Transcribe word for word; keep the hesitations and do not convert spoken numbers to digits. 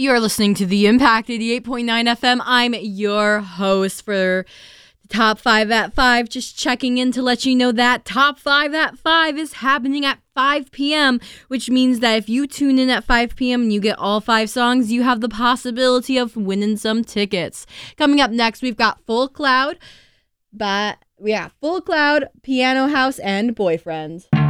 You're listening to The Impact eighty-eight point nine F M. I'm your host for Top five at five. Just checking in to let you know that Top five at five is happening at five p.m., which means that if you tune in at five p.m. and you get all five songs, you have the possibility of winning some tickets. Coming up next, we've got Full Cloud, but we got Full Cloud, Piano House, and Boyfriend.